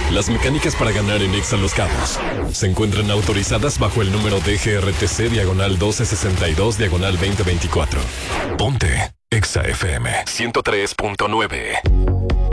Las mecánicas para ganar en Exa Los Cabos se encuentran autorizadas bajo el número DGRTC /1262/2024. Ponte Exa FM 103.9.